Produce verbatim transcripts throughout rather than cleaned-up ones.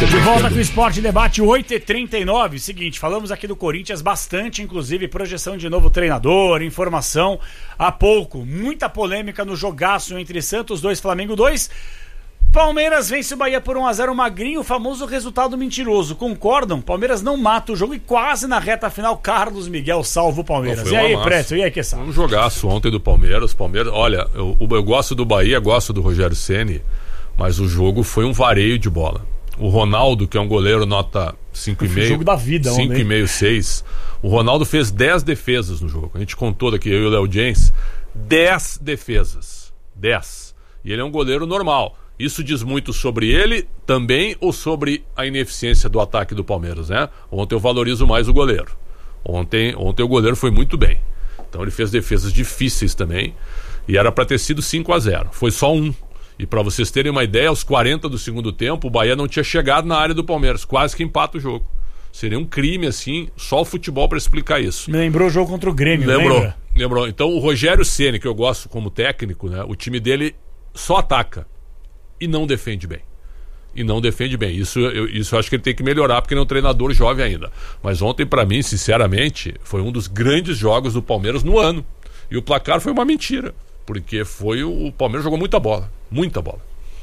De volta com o Esporte Debate oito e trinta e nove. Seguinte, falamos aqui do Corinthians bastante, inclusive projeção de novo treinador, informação há pouco. Muita polêmica no jogaço entre Santos dois, Flamengo dois. Palmeiras vence o Bahia por um a zero magrinho, o famoso resultado mentiroso. Concordam? Palmeiras não mata o jogo e quase na reta final Carlos Miguel salva o Palmeiras. E aí, Preto? E aí, que sabe? Um jogaço ontem do Palmeiras. Palmeiras, olha, eu, eu gosto do Bahia, gosto do Rogério Ceni, mas o jogo foi um vareio de bola. O Ronaldo, que é um goleiro nota cinco e meio, jogo da vida, cinco e meio, seis. O Ronaldo fez dez defesas no jogo. A gente contou daqui, eu e o Léo Jens, dez defesas. dez. E ele é um goleiro normal. Isso diz muito sobre ele também ou sobre a ineficiência do ataque do Palmeiras, né? Ontem eu valorizo mais o goleiro. Ontem, ontem o goleiro foi muito bem. Então ele fez defesas difíceis também. E era para ter sido cinco a zero. Foi só um. E para vocês terem uma ideia, aos quarenta do segundo tempo, o Bahia não tinha chegado na área do Palmeiras. Quase que empata o jogo. Seria um crime, assim, só o futebol para explicar isso. Me lembrou o jogo contra o Grêmio, Lembrou, lembra? lembrou. Então o Rogério Ceni, que eu gosto como técnico, né? O time dele só ataca. E não defende bem. E não defende bem. Isso eu, isso eu acho que ele tem que melhorar, porque ele é um treinador jovem ainda. Mas ontem, para mim, sinceramente, foi um dos grandes jogos do Palmeiras no ano. E o placar foi uma mentira. Porque foi o, o Palmeiras jogou muita bola. Muita bola.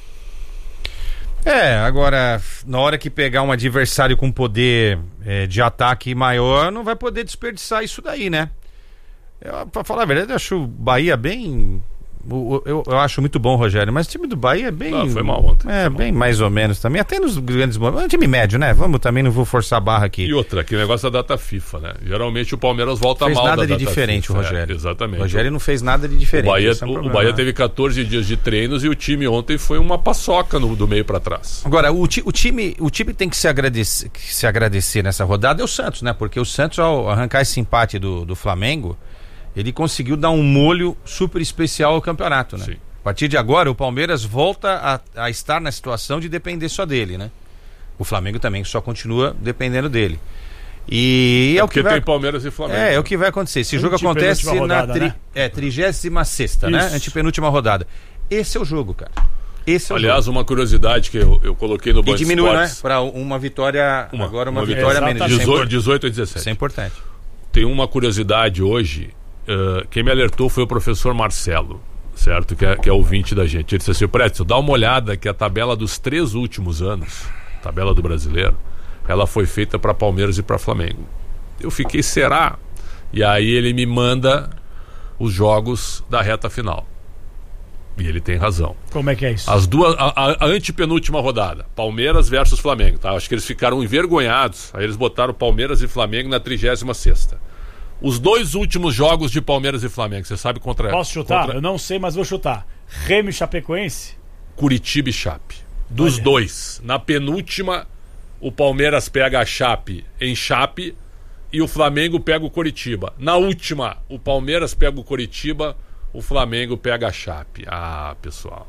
É, agora, na hora que pegar um adversário com poder é, de ataque maior, não vai poder desperdiçar isso daí, né? Eu, pra falar a verdade, eu acho o Bahia bem... Eu, eu, eu acho muito bom, Rogério, mas o time do Bahia é bem... Não, foi mal ontem. É, foi bem mal. mais ou menos também. Até nos grandes momentos. É um time médio, né? Vamos também, não vou forçar a barra aqui. E outra, que negócio da data FIFA, né? Geralmente o Palmeiras volta fez mal da nada de data diferente, FIFA. o Rogério. É, exatamente. O Rogério não fez nada de diferente. O Bahia, é um o, problema, o Bahia né? teve catorze dias de treinos e o time ontem foi uma paçoca no, do meio para trás. Agora, o, ti, o, time, o time tem que se agradecer, que se agradecer nessa rodada é o Santos, né? Porque o Santos, ao arrancar esse empate do, do Flamengo, ele conseguiu dar um molho super especial ao campeonato, né? Sim. A partir de agora, o Palmeiras volta a, a estar na situação de depender só dele, né? O Flamengo também só continua dependendo dele. E é, é o que vai... tem Palmeiras e Flamengo. É, é o que vai acontecer. Esse jogo acontece rodada, na tri... né? é, trigésima sexta, né? Antepenúltima rodada. Esse é o jogo, cara. Esse é o Aliás, jogo. uma curiosidade que eu, eu coloquei no Band E diminui, né? Esportes. Para uma vitória, Uma, agora uma, uma vitória vitória. menos. dezoito, dezoito a dezessete. Isso é importante. Tem uma curiosidade hoje. Uh, quem me alertou foi o professor Marcelo, certo? Que é, que é ouvinte da gente. Ele disse assim: Prédio, dá uma olhada que a tabela dos três últimos anos, tabela do brasileiro, ela foi feita para Palmeiras e para Flamengo. Eu fiquei, será? E aí ele me manda os jogos da reta final. E ele tem razão. Como é que é isso? As duas, a, a, a antepenúltima rodada, Palmeiras versus Flamengo, tá? Acho que eles ficaram envergonhados. Aí eles botaram Palmeiras e Flamengo na trigésima sexta. Os dois últimos jogos de Palmeiras e Flamengo, você sabe contra... Posso chutar? Contra... Eu não sei, mas vou chutar. Remo e Chapecoense? Curitiba e Chape. Dos Olha. dois. Na penúltima, o Palmeiras pega a Chape em Chape e o Flamengo pega o Curitiba. Na última, o Palmeiras pega o Curitiba, o Flamengo pega a Chape. Ah, pessoal.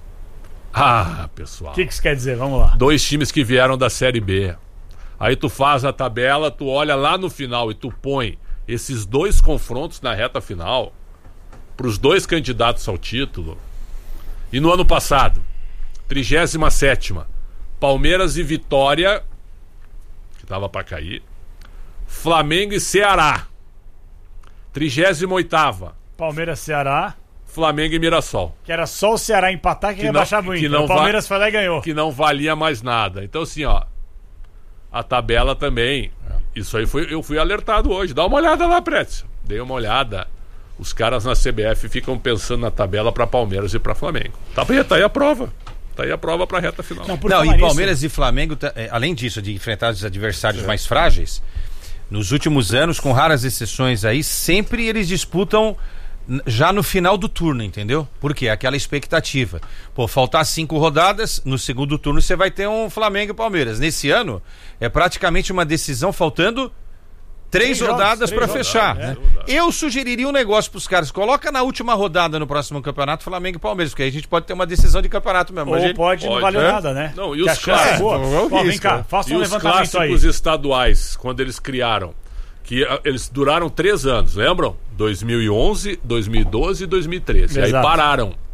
Ah, pessoal. O que, que isso quer dizer? Vamos lá. Dois times que vieram da Série B. Aí tu faz a tabela, tu olha lá no final e tu põe esses dois confrontos na reta final para os dois candidatos ao título. E no ano passado, trigésima sétima, Palmeiras e Vitória, que estava para cair, Flamengo e Ceará, trigésima oitava, Palmeiras, Ceará, Flamengo e Mirassol, que era só o Ceará empatar que, que ia não, baixar muito. Que não o Palmeiras va- foi lá e ganhou. Que não valia mais nada. Então assim, ó, a tabela também, isso aí foi, eu fui alertado hoje. Dá uma olhada lá, Prédio. Dei uma olhada. Os caras na C B F ficam pensando na tabela para Palmeiras e para Flamengo. Tá, tá aí a prova. Tá aí a prova para a reta final. Não, não e Palmeiras nisso... e Flamengo, é, além disso, de enfrentar os adversários é. mais frágeis, nos últimos anos, com raras exceções aí, sempre eles disputam já no final do turno, entendeu? Porque é aquela expectativa. Pô, faltar cinco rodadas, no segundo turno você vai ter um Flamengo e Palmeiras. Nesse ano, é praticamente uma decisão faltando três, três rodadas para fechar. É. Né? Eu sugeriria um negócio pros caras. Coloca na última rodada no próximo campeonato Flamengo e Palmeiras, porque aí a gente pode ter uma decisão de campeonato mesmo. Ou gente... pode, não valeu é? nada, né? Não, e os clássicos, é boa. Ó, vem cá, faça um e levantamento os clássicos aí. estaduais, quando eles criaram, que uh, eles duraram três anos, lembram? dois mil e onze, dois mil e doze e dois mil e treze. Exato. Aí pararam.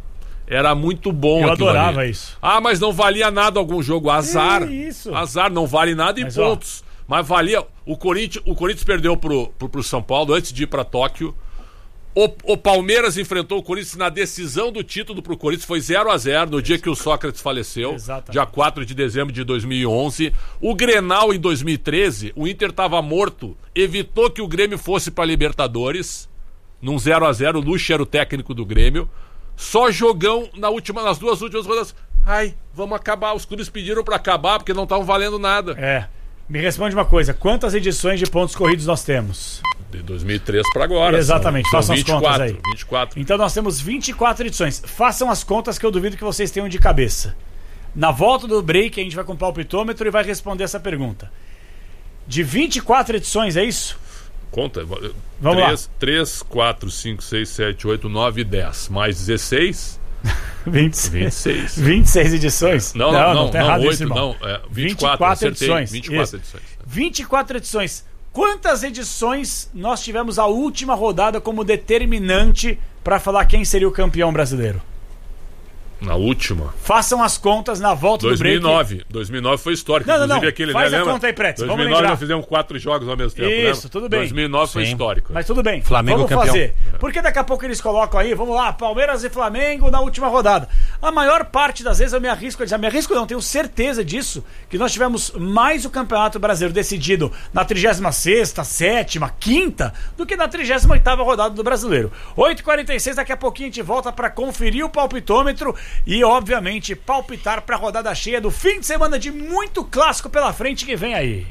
era muito bom. Eu aquilo adorava ali. isso. Ah, mas não valia nada algum jogo. Azar. É isso. Azar, não vale nada em Mas, pontos. Ó, mas valia. O Corinthians, o Corinthians perdeu pro, pro, pro São Paulo antes de ir pra Tóquio. O, o Palmeiras enfrentou o Corinthians na decisão do título pro Corinthians, foi zero a zero no dia que o Sócrates faleceu, Exatamente. dia quatro de dezembro de dois mil e onze. O Grenal em dois mil e treze, o Inter estava morto, evitou que o Grêmio fosse para Libertadores, num zero a zero, o Lucha era o técnico do Grêmio. Só jogão na última, nas duas últimas rodadas. Ai, vamos acabar, os clubes pediram para acabar porque não estavam valendo nada. É. Me responde uma coisa, quantas edições de pontos corridos nós temos? De dois mil e três para agora. Exatamente, são, façam são as contas aí. vinte e quatro. Então nós temos vinte e quatro edições. Façam as contas que eu duvido que vocês tenham de cabeça. Na volta do break a gente vai com o palpitômetro e vai responder essa pergunta. De vinte e quatro edições, é isso? Conta. Vamos três, lá. três, quatro, cinco, seis, sete, oito, nove, dez. Mais dezesseis. vinte e seis. vinte e seis. vinte e seis edições? Não, não, não, tá não, errado oito, isso, irmão. não. É, vinte e quatro, vinte e quatro acertei, edições. vinte e quatro Isso. edições. vinte e quatro edições. Quantas edições nós tivemos a última rodada como determinante para falar quem seria o campeão brasileiro? Na última. Façam as contas na volta dois mil e nove. do break. dois mil e nove foi histórico. Não, não, Inclusive não. aquele, Faz né, a lembra? conta aí, Preto. Vamos dois mil e nove lembrar. nós fizemos quatro jogos ao mesmo tempo. Isso, lembra? tudo bem. dois mil e nove foi Sim. histórico. Mas tudo bem. Flamengo vamos campeão. fazer. Porque daqui a pouco eles colocam aí, vamos lá, Palmeiras e Flamengo na última rodada. A maior parte das vezes eu me arrisco a dizer, me arrisco não, tenho certeza disso, que nós tivemos mais o Campeonato Brasileiro decidido na trigésima sexta, sétima, quinta, do que na trigésima oitava rodada do Brasileiro. oito e quarenta e seis, daqui a pouquinho a gente volta para conferir o palpitômetro e, obviamente, palpitar para a rodada cheia do fim de semana de muito clássico pela frente que vem aí.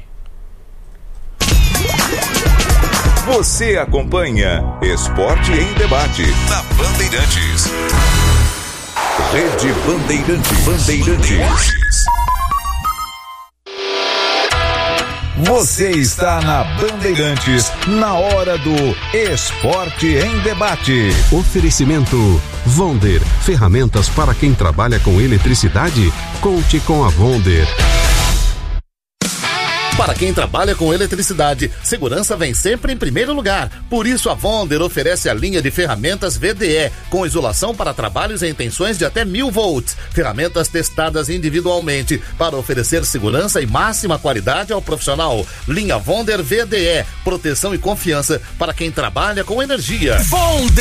Você acompanha Esporte em Debate na Bandeirantes. Rede Bandeirantes. Bandeirantes. Você está na Bandeirantes, na hora do Esporte em Debate. Oferecimento Vonder, ferramentas para quem trabalha com eletricidade. Conte com a Vonder. Para quem trabalha com eletricidade, segurança vem sempre em primeiro lugar. Por isso, a Vonder oferece a linha de ferramentas V D E, com isolação para trabalhos em tensões de até mil volts. Ferramentas testadas individualmente para oferecer segurança e máxima qualidade ao profissional. Linha Vonder V D E, proteção e confiança para quem trabalha com energia. Vonder!